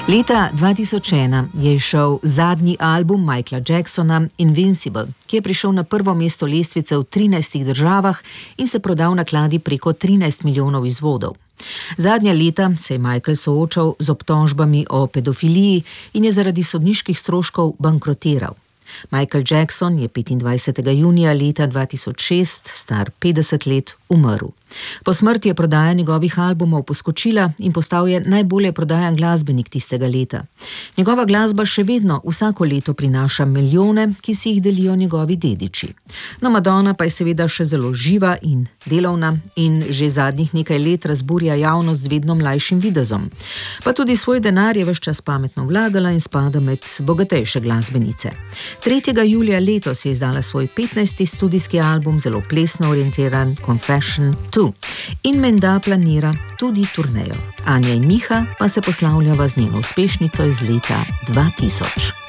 Leta 2001 je izšel zadnji album Michaela Jacksona Invincible, ki je prišel na prvo mesto lestvice v 13 državah in se prodal nakladi preko 13 milijonov izvodov. Zadnja leta se je Michael soočal z obtožbami o pedofiliji in je zaradi sodniških stroškov bankrotiral. Michael Jackson je 25. junija leta 2006, star 50 let, umrl. Po smrti je prodaja njegovih albumov poskočila in postal je najbolje prodajan glasbenik tistega leta. Njegova glasba še vedno vsako leto prinaša milijone, ki si jih delijo njegovi dediči. No, Madonna pa je seveda še zelo živa in delovna in že zadnjih nekaj let razburja javnost z vedno mlajšim videzom. Pa tudi svoj denar je ves čas pametno vlagala in spada med bogatejše glasbenice. 3. julija letos je izdala svoj 15. studijski album, zelo plesno orientiran Confession 2 in menda planira tudi turnejo. Anja in Miha pa se poslavljava z njeno uspešnico iz leta 2000.